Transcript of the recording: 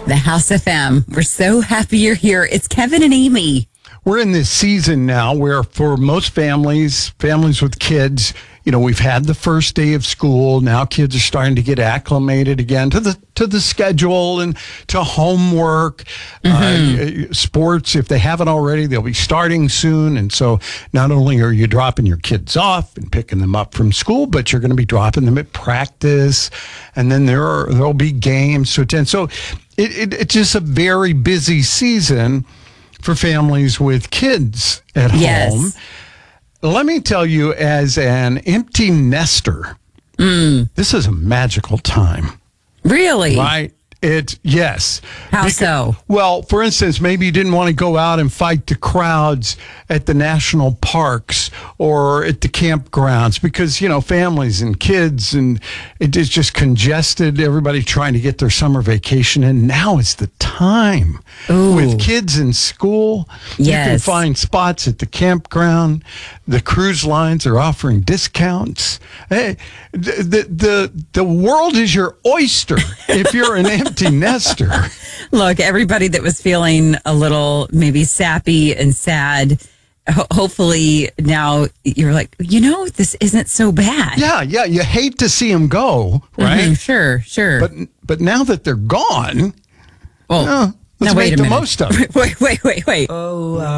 The House FM. We're so happy you're here. It's Kevin and Amy. We're in this season now where for most families with kids, we've had the first day of school. Now kids are starting to get acclimated again to the schedule and to homework. Sports, if they haven't already, they'll be starting soon. And so not only are you dropping your kids off and picking them up from school, but you're going to be dropping them at practice. And then there'll be games to attend. So it's just a very busy season for families with kids at home. Let me tell you, as an empty nester, this is a magical time. Really? Right? Yes. How so? Well, for instance, maybe you didn't want to go out and fight the crowds at the national parks or at the campgrounds because, families and kids, and it is just congested, everybody trying to get their summer vacation. And now is the time. Ooh. With kids in school. Yes. You can find spots at the campground. The cruise lines are offering discounts. Hey, the world is your oyster if you're an empty nester. Look, everybody that was feeling a little maybe sappy and sad, hopefully now you're like, this isn't so bad. Yeah. You hate to see them go, right? Mm-hmm, sure. But now that they're gone, well, let's make the most of it. Wait. Oh,